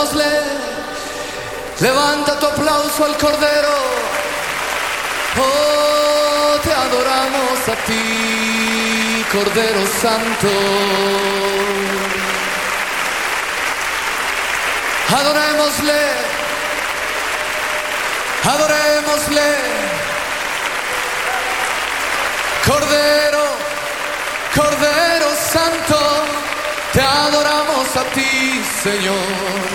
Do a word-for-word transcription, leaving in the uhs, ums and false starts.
adorémosle. Levanta tu aplauso al Cordero. Oh, te adoramos a ti, Cordero Santo. Adorémosle, adorémosle. Cordero, Cordero Santo, te adoramos a ti, Señor.